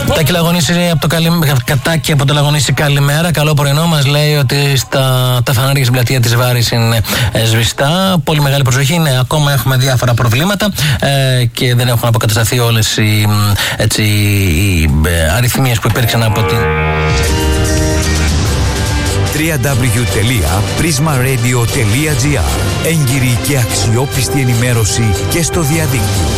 Τάκη Λαγωνίση από το Κατάκι από το Λαγωνίση, καλημέρα. Καλό πρωινό. Μας λέει ότι τα φανάρια στην πλατεία της Βάρης είναι σβηστά. Πολύ μεγάλη προσοχή. Ακόμα έχουμε διάφορα προβλήματα και δεν έχουν αποκατασταθεί όλες οι αριθμίες που υπήρξαν από την www.prismaradio.gr. Έγκυρη και αξιόπιστη ενημέρωση και στο διαδίκτυο.